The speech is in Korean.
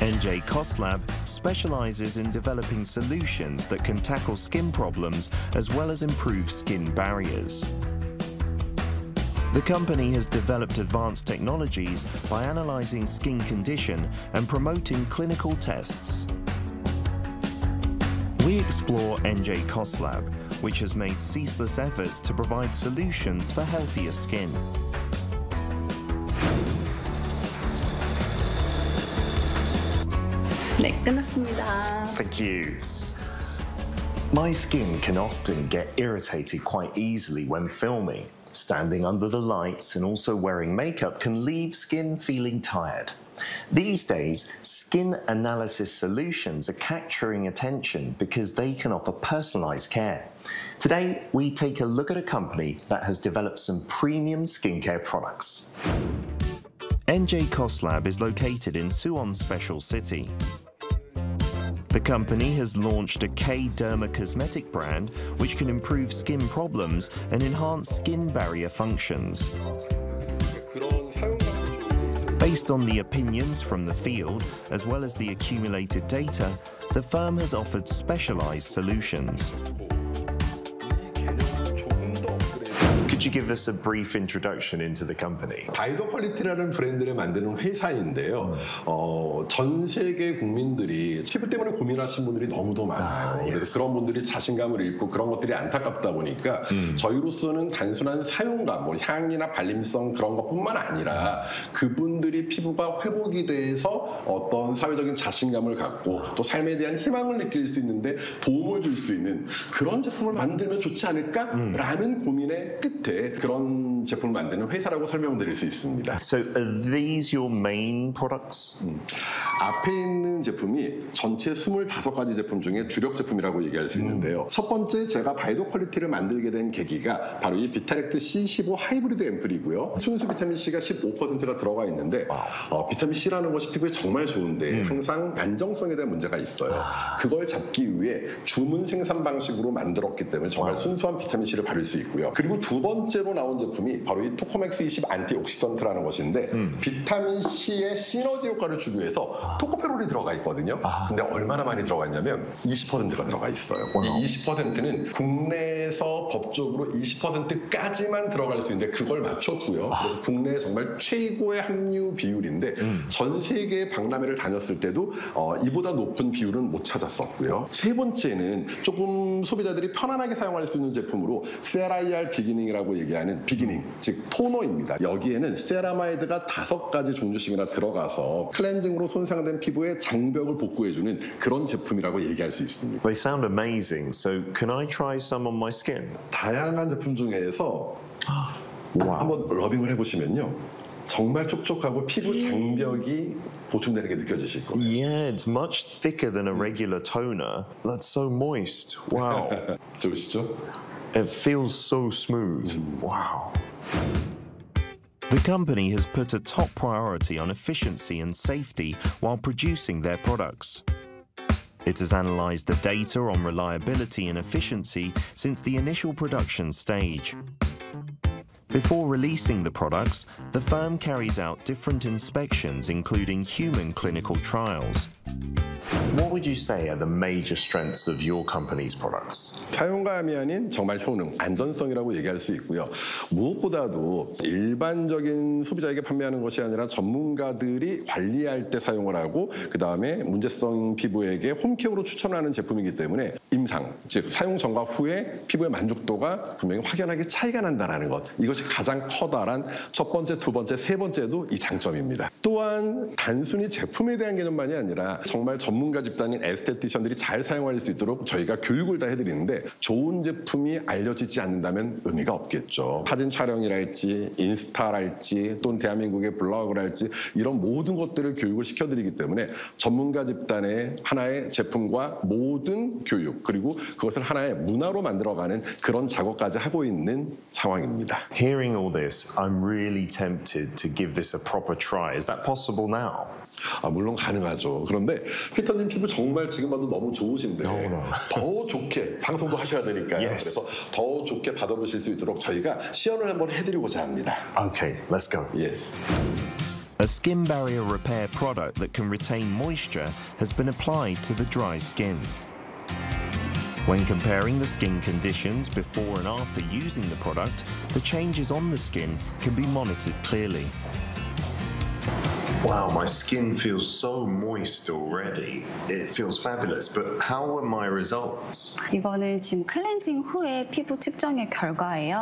NJ Koslab specializes in developing solutions that can tackle skin problems as well as improve skin barriers. The company has developed advanced technologies by analyzing skin condition and promoting clinical tests. We explore NJ Koslab, which has made ceaseless efforts to provide solutions for healthier skin. 네, 끝났습니다. Thank you. My skin can often get irritated quite easily when filming. Standing under the lights and also wearing makeup can leave skin feeling tired. These days, skin analysis solutions are capturing attention because they can offer personalized care. Today, we take a look at a company that has developed some premium skincare products. NJ Koslab is located in Suwon Special City. The company has launched a K-Derma cosmetic brand which can improve skin problems and enhance skin barrier functions. Based on the opinions from the field, as well as the accumulated data, the firm has offered specialized solutions. Could you give us a brief introduction into the company? 바이더 퀄리티라는 브랜드를 만드는 회사인데요. 전 세계 국민들이 피부 때문에 고민하시는 분들이 너무도 많아요. 그래서 그런 분들이 자신감을 잃고 그런 것들이 안타깝다 보니까 저희로서는 단순한 사용감, 뭐 향이나 발림성 그런 것뿐만 아니라 그분들이 피부가 회복이 돼서 어떤 사회적인 자신감을 갖고 또 삶에 대한 희망을 느낄 수 있는데 도움을 줄 수 있는 그런 제품을 만들면 좋지 않을까라는 고민의 끝에 그런 제품을 만드는 회사라고 설명드릴 수 있습니다. So are these your main products? 앞에 있는 제품이 전체 25가지 제품 중에 주력 제품이라고 얘기할 수 있는데요. 첫 번째 제가 바이더 퀄리티를 만들게 된 계기가 바로 이 비타렉트 C15 하이브리드 앰플이고요. 순수 비타민 C가 15%가 들어가 있는데 비타민 C라는 것이 피부에 정말 좋은데 항상 안정성에 대한 문제가 있어요. 그걸 잡기 위해 주문 생산 방식으로 만들었기 때문에 정말 순수한 비타민 C를 바를 수 있고요. 그리고 두 번째로 나온 제품이 바로 이 토코맥스 20 안티옥시던트라는 것인데 비타민 C의 시너지 효과를 주기 위해서 토코페롤이 들어가 있거든요. 근데 얼마나 많이 들어가 있냐면 20%가 들어가 있어요. 이 20%는 국내에서 법적으로 20%까지만 들어갈 수 있는데 그걸 맞췄고요. 그래서 국내에 정말 최고의 함유 비율인데 전 세계 박람회를 다녔을 때도 이보다 높은 비율은 못 찾았었고요. 세 번째는 조금 소비자들이 편안하게 사용할 수 있는 제품으로 세라이알 비기닝이라고 얘기하는 비기닝, 즉 토너입니다. 여기에는 세라마이드가 5가지 종류씩이나 들어가서 클렌징으로 손상된 피부의 장벽을 복구해주는 그런 제품이라고 얘기할 수 있습니다. They sound amazing. So can I try some on my skin? 다양한 제품 중에서 한번 러빙을 해보시면요. 정말 촉촉하고 피부 장벽이 보충되는 게 느껴지실 거예요. Yeah, it's much thicker than a regular toner. That's so moist. Wow. 좋으시죠? It feels so smooth. Wow. The company has put a top priority on efficiency and safety while producing their products. It has analyzed the data on reliability and efficiency since the initial production stage. Before releasing the products, the firm carries out different inspections, including human clinical trials. What would you say are the major strengths of your company's products? 사용감이 아닌 정말 효능, 안전성이라고 얘기할 수 있고요. 무엇보다도 일반적인 소비자에게 판매하는 것이 아니라 전문가들이 관리할 때 사용을 하고 그 다음에 문제성 피부에게 홈케어로 추천하는 제품이기 때문에 임상, 즉 사용 전과 후에 피부의 만족도가 분명히 확연하게 차이가 난다는 것. 이것이 가장 커다란 첫 번째, 두 번째, 세 번째도 이 장점입니다. 또한 단순히 제품에 대한 개념만이 아니라 정말 전문가 집단인 에스테티션들이 잘 사용할 수 있도록 저희가 교육을 다 해드리는데 좋은 제품이 알려지지 않는다면 의미가 없겠죠. 사진 촬영이랄지 인스타랄지 또는 대한민국의 블로그랄지 이런 모든 것들을 교육을 시켜드리기 때문에 전문가 집단의 하나의 제품과 모든 교육 그리고 그것을 하나의 문화로 만들어가는 그런 작업까지 하고 있는 상황입니다. Hearing all this, I'm really tempted to give this a proper try. Is that possible now? 물론 가능하죠. 그런데 피터님 피부 정말 지금 봐도 너무 좋으신데 더 좋게 방송도 하셔야 되니까요. Yes. 그래서 더 좋게 받아보실 수 있도록 저희가 시연을 한번 해드리고자 합니다. Okay, let's go. Yes. A skin barrier repair product that can retain moisture has been applied to the dry skin. When comparing the skin conditions before and after using the product, the changes on the skin can be monitored clearly. Wow, my skin feels so moist already. It feels fabulous, but how are my results? 이거는 지금 클렌징 후에 피부 측정의 결과예요.